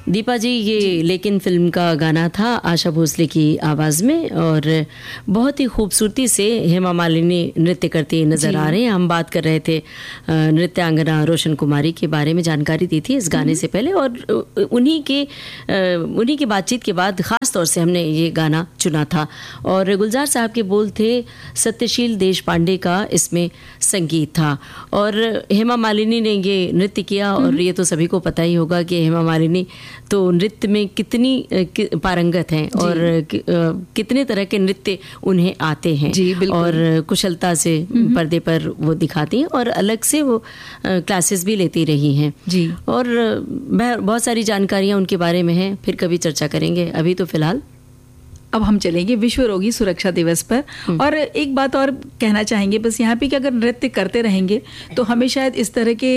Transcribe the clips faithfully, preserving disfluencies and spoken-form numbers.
दीपा जी, ये लेकिन फिल्म का गाना था आशा भोसले की आवाज़ में, और बहुत ही खूबसूरती से हेमा मालिनी नृत्य करती नज़र आ रही हैं। हम बात कर रहे थे नृत्यांगना रोशन कुमारी के बारे में, जानकारी दी थी इस गाने से पहले, और उन्हीं के उन्हीं की बातचीत के बाद ख़ास तौर से हमने ये गाना चुना था। और गुलजार साहब के बोल थे, सत्यशील देश पांडे का इसमें संगीत था, और हेमा मालिनी ने ये नृत्य किया। और ये तो सभी को पता ही होगा कि हेमा मालिनी तो नृत्य में कितनी कि, पारंगत हैं, और कि, कितने तरह के नृत्य उन्हें आते हैं, और कुशलता से पर्दे पर वो दिखाती हैं, और अलग से वो क्लासेस भी लेती रही हैं जी। और बहुत सारी जानकारियां उनके बारे में हैं, फिर कभी चर्चा करेंगे। अभी तो फिलहाल अब हम चलेंगे विश्व रोगी सुरक्षा दिवस पर। और एक बात और कहना चाहेंगे बस यहाँ पे कि अगर नृत्य करते रहेंगे तो हमें शायद इस तरह के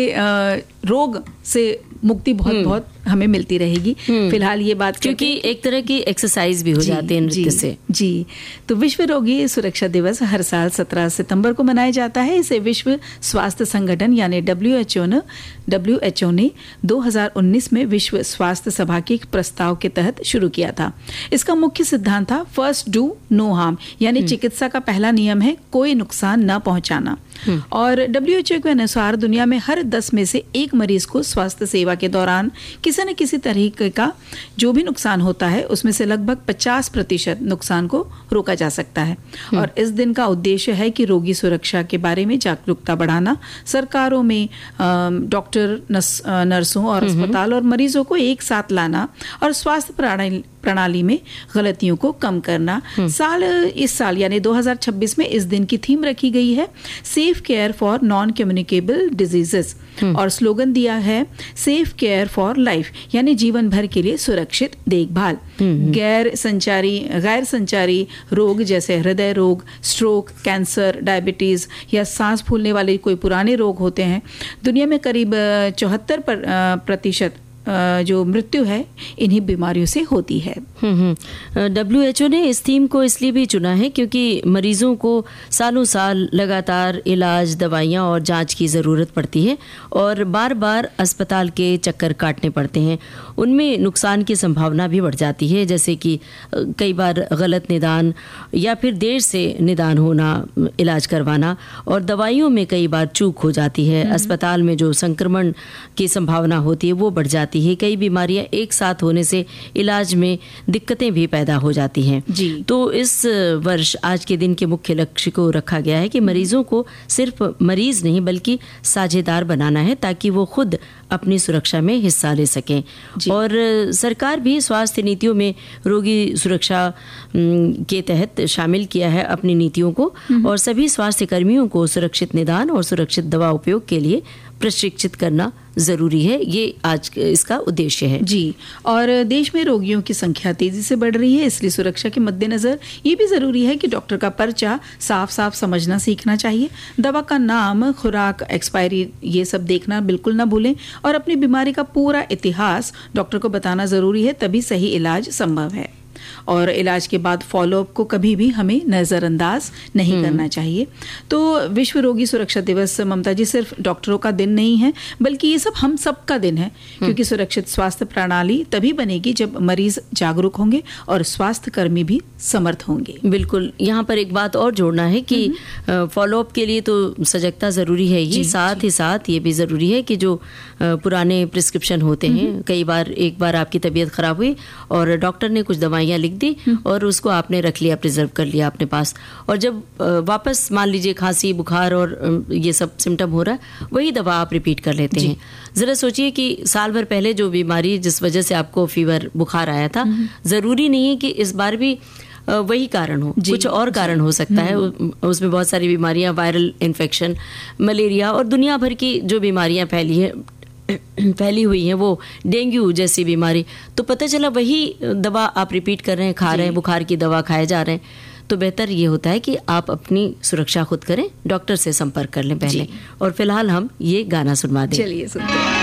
रोग से मुक्ति बहुत बहुत हमें मिलती रहेगी। फिलहाल ये बात, क्योंकि एक तरह की एक्सरसाइज भी हो जाती है नृत्य से जी। तो विश्व रोगी सुरक्षा दिवस हर साल सत्रह सितंबर को मनाया जाता है। इसे विश्व स्वास्थ्य संगठन यानी डब्ल्यू एच ओ ने डब्ल्यू एच ओ ने दो हज़ार उन्नीस में विश्व स्वास्थ्य सभा के एक प्रस्ताव के तहत शुरू किया था। इसका मुख्य सिद्धांत था फर्स्ट डू नो हार्म, यानी चिकित्सा का पहला नियम है कोई नुकसान न पहुंचाना। और डब्ल्यू एच ओ के अनुसार दुनिया में हर दस में से एक मरीज को स्वास्थ्य सेवा के दौरान किसी न किसी तरीके का जो भी नुकसान होता है उसमें से लगभग पचास प्रतिशत नुकसान को रोका जा सकता है। और इस दिन का उद्देश्य है कि रोगी सुरक्षा के बारे में जागरूकता बढ़ाना, सरकारों में डॉक्टर, नर्सों और अस्पताल और मरीजों को एक साथ लाना, और स्वास्थ्य प्रणाली प्रणाली में गलतियों को कम करना। साल इस साल यानी दो हज़ार छब्बीस में इस दिन की थीम रखी गई है safe care for non communicable diseases, और स्लोगन दिया है सेफ केयर फॉर लाइफ, यानी जीवन भर के लिए सुरक्षित देखभाल। गैर संचारी गैर संचारी रोग जैसे हृदय रोग, स्ट्रोक, कैंसर, डायबिटीज या सांस फूलने वाले कोई पुराने रोग होते हैं। दुनिया में करीब चौहत्तर प्रतिशत जो मृत्यु है इन्हीं बीमारियों से होती है। डब्ल्यू एच ओ ने इस थीम को इसलिए भी चुना है क्योंकि मरीजों को सालों साल लगातार इलाज, दवाइयाँ और जांच की ज़रूरत पड़ती है, और बार बार अस्पताल के चक्कर काटने पड़ते हैं। उनमें नुकसान की संभावना भी बढ़ जाती है, जैसे कि कई बार गलत निदान या फिर देर से निदान होना, इलाज करवाना, और दवाइयों में कई बार चूक हो जाती है। अस्पताल में जो संक्रमण की संभावना होती है वो बढ़ जाती है। कई बीमारियां एक साथ होने से इलाज में दिक्कतें भी पैदा हो जाती हैं जी। तो इस वर्ष आज के दिन के मुख्य लक्ष्य को रखा गया है कि मरीजों को सिर्फ मरीज नहीं बल्कि साझेदार बनाना है, ताकि वो खुद अपनी सुरक्षा में हिस्सा ले सकें। और सरकार भी स्वास्थ्य नीतियों में रोगी सुरक्षा के तहत शामिल किया है अपनी नीतियों को, और सभी स्वास्थ्य कर्मियों को सुरक्षित निदान और सुरक्षित दवा उपयोग के लिए प्रशिक्षित करना जरूरी है। ये आज इसका उद्देश्य है जी। और देश में रोगियों की संख्या तेजी से बढ़ रही है, इसलिए सुरक्षा के मद्देनजर ये भी जरूरी है कि डॉक्टर का पर्चा साफ साफ समझना सीखना चाहिए। दवा का नाम, खुराक, एक्सपायरी, ये सब देखना बिल्कुल ना भूलें, और अपनी बीमारी का पूरा इतिहास डॉक्टर को बताना जरूरी है, तभी सही इलाज संभव है। और इलाज के बाद फॉलोअप को कभी भी हमें नज़रअंदाज नहीं करना चाहिए। तो विश्व रोगी सुरक्षा दिवस ममता जी सिर्फ डॉक्टरों का दिन नहीं है, बल्कि ये सब हम सब का दिन है, क्योंकि सुरक्षित स्वास्थ्य प्रणाली तभी बनेगी जब मरीज जागरूक होंगे और स्वास्थ्य कर्मी भी समर्थ होंगे। बिल्कुल, यहाँ पर एक बात और जोड़ना है कि फॉलोअप के लिए तो सजगता ज़रूरी है ही, साथ ही साथ ये भी ज़रूरी है कि जो पुराने प्रिस्क्रिप्शन होते हैं, कई बार एक बार आपकी तबीयत खराब हुई और डॉक्टर ने कुछ दवाइयाँ लिख दी और उसको आपने रख लिया, प्रिजर्व कर लिया अपने पास, और जब वापस मान लीजिए खांसी, बुखार और ये सब सिम्टम हो रहा है, वही दवा आप रिपीट कर लेते हैं। ज़रा सोचिए कि साल भर पहले जो बीमारी जिस वजह से आपको फीवर, बुखार आया था, ज़रूरी नहीं है कि इस बार भी वही कारण हो, कुछ और कारण हो सकता है। उसमें बहुत सारी बीमारियां, वायरल इन्फेक्शन, मलेरिया और दुनिया भर की जो बीमारियां फैली है फैली हुई हैं, वो डेंगू जैसी बीमारी, तो पता चला वही दवा आप रिपीट कर रहे हैं, खा रहे हैं, बुखार की दवा खाए जा रहे हैं। तो बेहतर ये होता है कि आप अपनी सुरक्षा खुद करें, डॉक्टर से संपर्क कर लें पहले। और फिलहाल हम ये गाना सुनवा दें। चलिए सुनते हैं।